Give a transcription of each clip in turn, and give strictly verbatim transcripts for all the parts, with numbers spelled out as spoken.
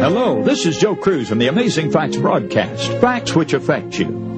Hello, this is Joe Cruz from the Amazing Facts broadcast, facts which affect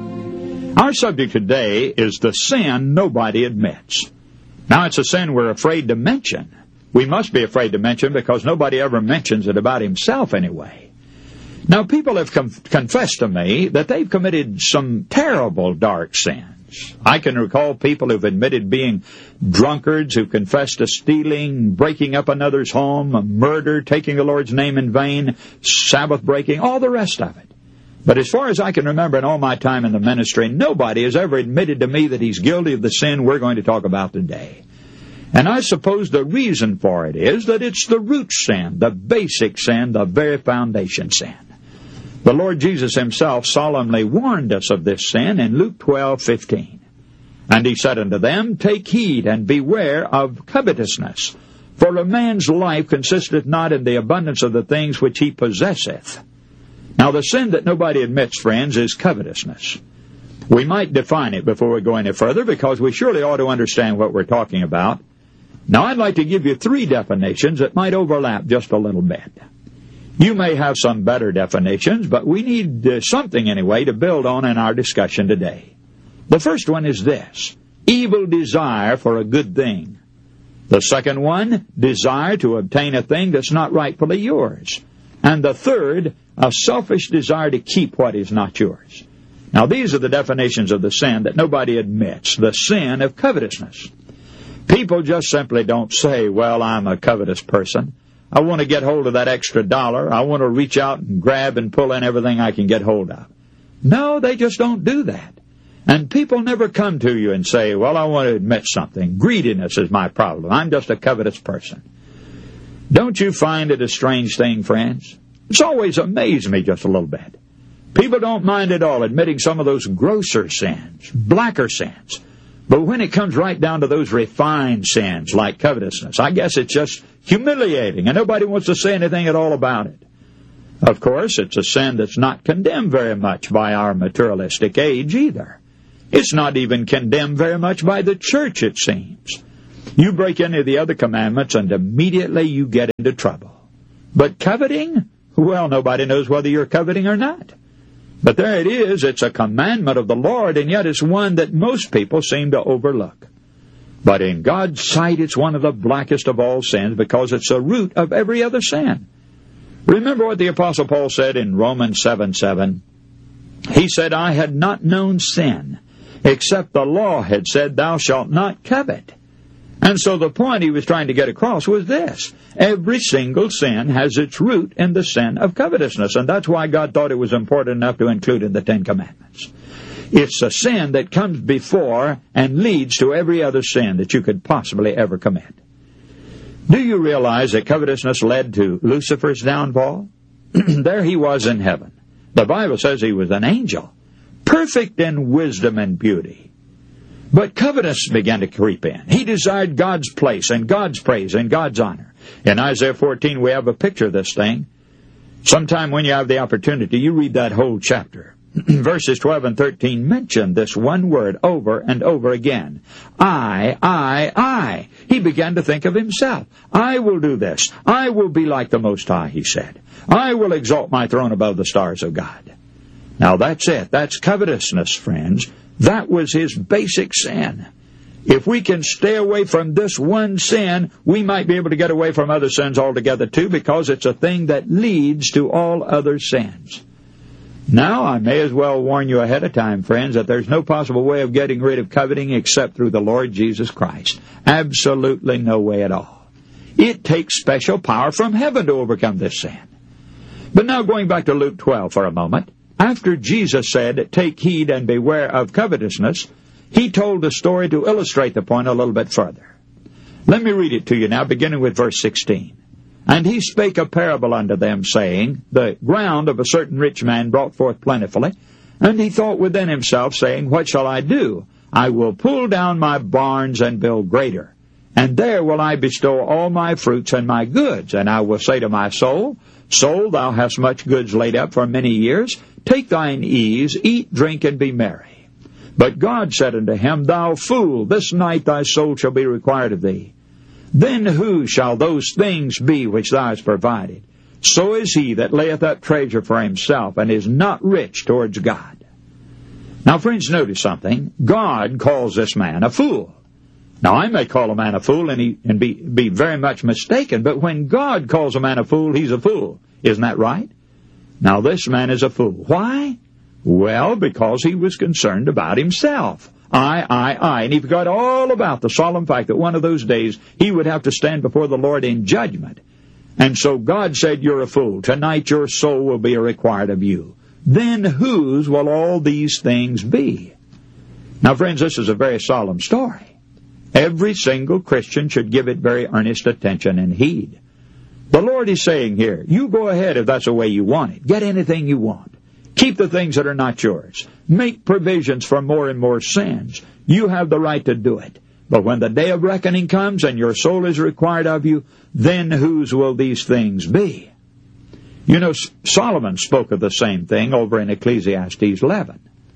you. Our subject today is the sin nobody admits. Now, it's a sin we're afraid to mention. We must be afraid to mention because nobody ever mentions it about himself anyway. Now, people have com- confessed to me that they've committed some terrible dark sins. I can recall people who've admitted being drunkards, who confessed to stealing, breaking up another's home, murder, taking the Lord's name in vain, Sabbath breaking, all the rest of it. But as far as I can remember in all my time in the ministry, nobody has ever admitted to me that he's guilty of the sin we're going to talk about today. And I suppose the reason for it is that it's the root sin, the basic sin, the very foundation sin. The Lord Jesus himself solemnly warned us of this sin in Luke twelve fifteen. And he said unto them, Take heed and beware of covetousness, for a man's life consisteth not in the abundance of the things which he possesseth. Now, the sin that nobody admits, friends, is covetousness. We might define it before we go any further, because we surely ought to understand what we're talking about. Now, I'd like to give you three definitions that might overlap just a little bit. You may have some better definitions, but we need uh, something anyway to build on in our discussion today. The first one is this: evil desire for a good thing. The second one, desire to obtain a thing that's not rightfully yours. And the third, a selfish desire to keep what is not yours. Now, these are the definitions of the sin that nobody admits, the sin of covetousness. People just simply don't say, well, I'm a covetous person. I want to get hold of that extra dollar. I want to reach out and grab and pull in everything I can get hold of. No, they just don't do that. And people never come to you and say, well, I want to admit something. Greediness is my problem. I'm just a covetous person. Don't you find it a strange thing, friends? It's always amazed me just a little bit. People don't mind at all admitting some of those grosser sins, blacker sins. But when it comes right down to those refined sins like covetousness, I guess it's just humiliating, and nobody wants to say anything at all about it. Of course, it's a sin that's not condemned very much by our materialistic age either. It's not even condemned very much by the church, it seems. You break any of the other commandments, and immediately you get into trouble. But coveting? Well, nobody knows whether you're coveting or not. But there it is. It's a commandment of the Lord, and yet it's one that most people seem to overlook. But in God's sight, it's one of the blackest of all sins because it's the root of every other sin. Remember what the Apostle Paul said in Romans seven seven. He said, I had not known sin, except the law had said, thou shalt not covet. And so the point he was trying to get across was this: every single sin has its root in the sin of covetousness, and that's why God thought it was important enough to include in the Ten Commandments. It's a sin that comes before and leads to every other sin that you could possibly ever commit. Do you realize that covetousness led to Lucifer's downfall? There he was in heaven. The Bible says he was an angel, perfect in wisdom and beauty. But covetousness began to creep in. He desired God's place and God's praise and God's honor. In Isaiah fourteen, we have a picture of this thing. Sometime when you have the opportunity, you read that whole chapter. Verses twelve and thirteen mention this one word over and over again. I, I, I. He began to think of himself. I will do this. I will be like the Most High, he said. I will exalt my throne above the stars of God. Now that's it. That's covetousness, friends. That was his basic sin. If we can stay away from this one sin, we might be able to get away from other sins altogether too, because it's a thing that leads to all other sins. Now, I may as well warn you ahead of time, friends, that there's no possible way of getting rid of coveting except through the Lord Jesus Christ. Absolutely no way at all. It takes special power from heaven to overcome this sin. But now going back to Luke twelve for a moment, after Jesus said, take heed and beware of covetousness, he told a story to illustrate the point a little bit further. Let me read it to you now, beginning with verse sixteen. And he spake a parable unto them, saying, the ground of a certain rich man brought forth plentifully. And he thought within himself, saying, what shall I do? I will pull down my barns and build greater. And there will I bestow all my fruits and my goods. And I will say to my soul, soul, thou hast much goods laid up for many years. Take thine ease, eat, drink, and be merry. But God said unto him, thou fool, this night thy soul shall be required of thee. Then who shall those things be which thou hast provided? so is he that layeth up treasure for himself, and is not rich towards God. Now, friends, notice something. God calls this man a fool. Now, I may call a man a fool and, he, and be, be very much mistaken, but when God calls a man a fool, he's a fool. Isn't that right? Now, this man is a fool. Why? Well, because he was concerned about himself. I, I, I. And he forgot all about the solemn fact that one of those days he would have to stand before the Lord in judgment. And so God said, you're a fool. Tonight your soul will be required of you. Then whose will all these things be? Now, friends, this is a very solemn story. Every single Christian should give it very earnest attention and heed. The Lord is saying here, you go ahead if that's the way you want it. Get anything you want. Keep the things that are not yours. Make provisions for more and more sins. You have the right to do it. But when the day of reckoning comes and your soul is required of you, then whose will these things be? You know, Solomon spoke of the same thing over in Ecclesiastes eleven.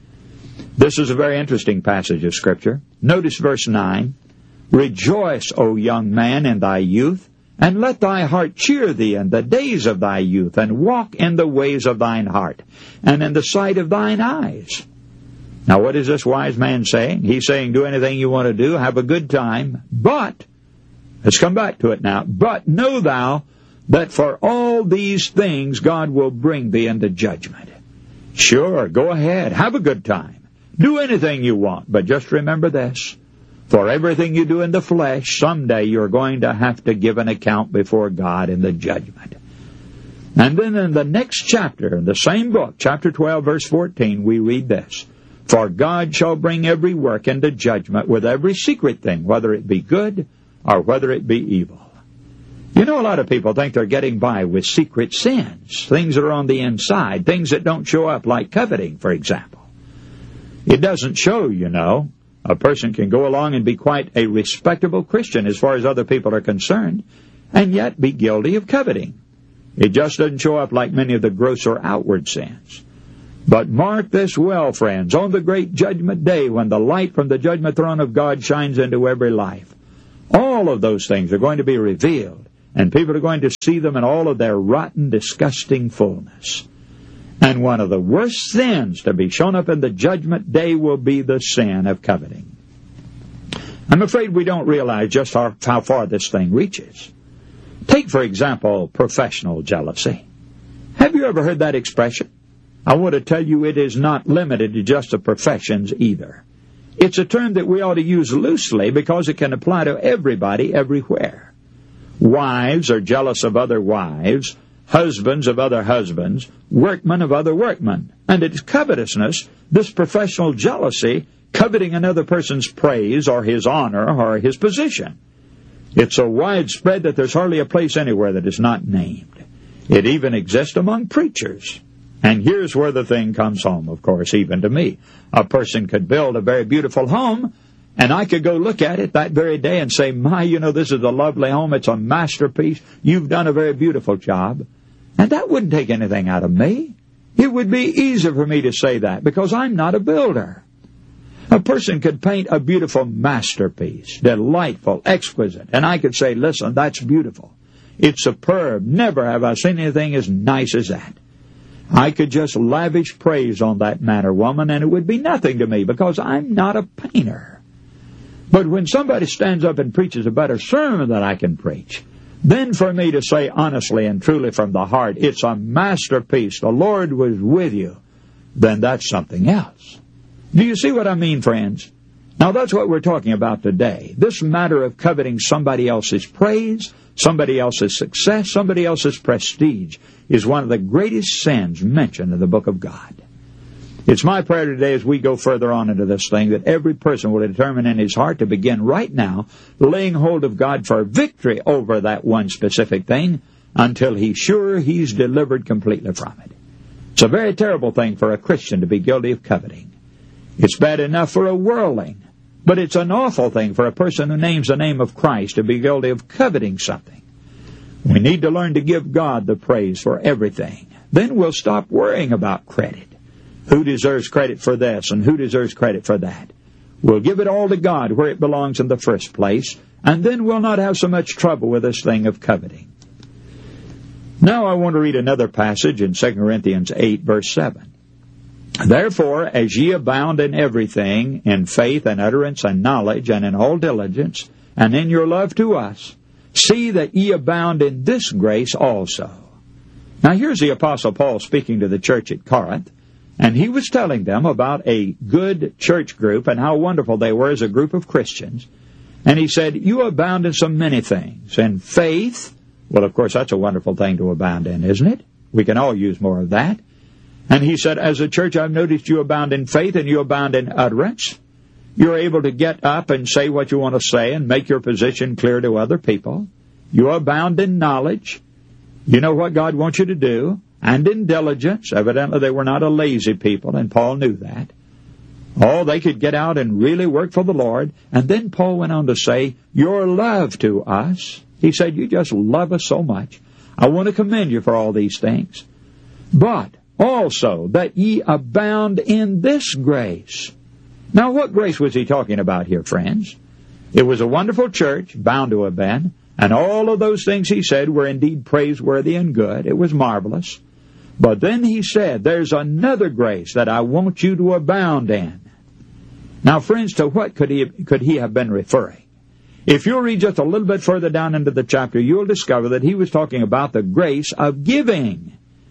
This is a very interesting passage of Scripture. Notice verse nine. Rejoice, O young man, in thy youth, and let thy heart cheer thee in the days of thy youth, and walk in the ways of thine heart, and in the sight of thine eyes. Now, what is this wise man saying? He's saying, do anything you want to do, have a good time, but, let's come back to it now, but know thou that for all these things God will bring thee into judgment. Sure, go ahead, have a good time, do anything you want, but just remember this. For everything you do in the flesh, someday you're going to have to give an account before God in the judgment. And then in the next chapter, in the same book, chapter twelve, verse fourteen, we read this. For God shall bring every work into judgment with every secret thing, whether it be good or whether it be evil. You know, a lot of people think they're getting by with secret sins, things that are on the inside, things that don't show up, like coveting, for example. It doesn't show, you know. A person can go along and be quite a respectable Christian as far as other people are concerned, and yet be guilty of coveting. It just doesn't show up like many of the grosser outward sins. But mark this well, friends, on the great judgment day, when the light from the judgment throne of God shines into every life, all of those things are going to be revealed, and people are going to see them in all of their rotten, disgusting fullness. And one of the worst sins to be shown up in the judgment day will be the sin of coveting. I'm afraid we don't realize just how, how far this thing reaches. Take, for example, professional jealousy. Have you ever heard that expression? I want to tell you it is not limited to just the professions either. It's a term that we ought to use loosely because it can apply to everybody everywhere. Wives are jealous of other wives, husbands of other husbands, workmen of other workmen. And it's covetousness, this professional jealousy, coveting another person's praise or his honor or his position. It's so widespread that there's hardly a place anywhere that is not named. It even exists among preachers. And here's where the thing comes home, of course, even to me. A person could build a very beautiful home, and I could go look at it that very day and say, my, you know, this is a lovely home. It's a masterpiece. You've done a very beautiful job. And that wouldn't take anything out of me. It would be easy for me to say that because I'm not a builder. A person could paint a beautiful masterpiece, delightful, exquisite, and I could say, listen, that's beautiful. It's superb. Never have I seen anything as nice as that. I could just lavish praise on that man or woman, and it would be nothing to me because I'm not a painter. But when somebody stands up and preaches a better sermon than I can preach, then for me to say honestly and truly from the heart, it's a masterpiece, the Lord was with you, then that's something else. Do you see what I mean, friends? Now that's what we're talking about today. This matter of coveting somebody else's praise, somebody else's success, somebody else's prestige is one of the greatest sins mentioned in the book of God. It's my prayer today as we go further on into this thing that every person will determine in his heart to begin right now laying hold of God for victory over that one specific thing until he's sure he's delivered completely from it. It's a very terrible thing for a Christian to be guilty of coveting. It's bad enough for a worldling, but it's an awful thing for a person who names the name of Christ to be guilty of coveting something. We need to learn to give God the praise for everything. Then we'll stop worrying about credit. Who deserves credit for this and who deserves credit for that? We'll give it all to God where it belongs in the first place, and then we'll not have so much trouble with this thing of coveting. Now I want to read another passage in Second Corinthians eight, verse seven. Therefore, as ye abound in everything, in faith and utterance and knowledge, and in all diligence, and in your love to us, see that ye abound in this grace also. Now here's the Apostle Paul speaking to the church at Corinth, and he was telling them about a good church group and how wonderful they were as a group of Christians. And he said, you abound in so many things. In faith, well, of course, that's a wonderful thing to abound in, isn't it? We can all use more of that. And he said, as a church, I've noticed you abound in faith and you abound in utterance. You're able to get up and say what you want to say and make your position clear to other people. You abound in knowledge. You know what God wants you to do. And in diligence. Evidently, they were not a lazy people, and Paul knew that. Oh, they could get out and really work for the Lord. And then Paul went on to say, your love to us. He said, you just love us so much. I want to commend you for all these things. But also that ye abound in this grace. Now, what grace was he talking about here, friends? It was a wonderful church, bound to have been, and all of those things he said were indeed praiseworthy and good. It was marvelous. But then he said, there's another grace that I want you to abound in. Now, friends, to what could he, could he have been referring? If you'll read just a little bit further down into the chapter, you'll discover that he was talking about the grace of giving.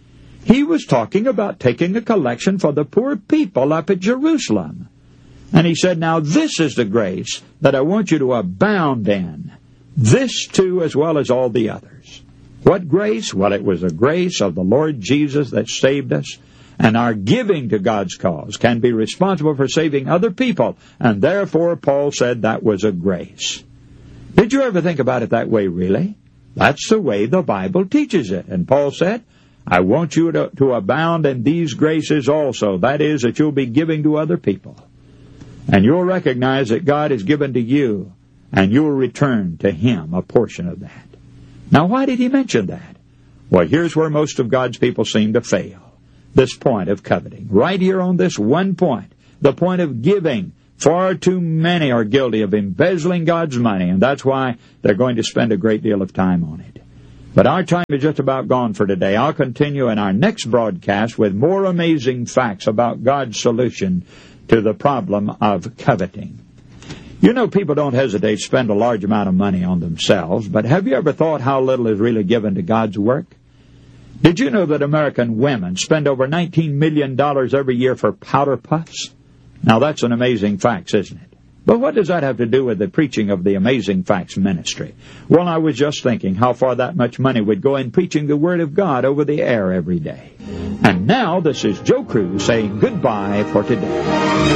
He was talking about taking a collection for the poor people up at Jerusalem. And he said, now this is the grace that I want you to abound in. This too, as well as all the others. What grace? Well, it was the grace of the Lord Jesus that saved us. And our giving to God's cause can be responsible for saving other people. And therefore, Paul said that was a grace. Did you ever think about it that way, really? That's the way the Bible teaches it. And Paul said, I want you to, to abound in these graces also. That is, that you'll be giving to other people. And you'll recognize that God has given to you, and you'll return to Him a portion of that. Now, why did he mention that? Well, here's where most of God's people seem to fail. This point of coveting. Right here on this one point, the point of giving. Far too many are guilty of embezzling God's money, and that's why they're going to spend a great deal of time on it. But our time is just about gone for today. I'll continue in our next broadcast with more amazing facts about God's solution to the problem of coveting. You know, people don't hesitate to spend a large amount of money on themselves, but have you ever thought how little is really given to God's work? Did you know that American women spend over nineteen million dollars every year for powder puffs? Now, that's an amazing fact, isn't it? But what does that have to do with the preaching of the Amazing Facts ministry? Well, I was just thinking how far that much money would go in preaching the Word of God over the air every day. And now, this is Joe Cruz saying goodbye for today.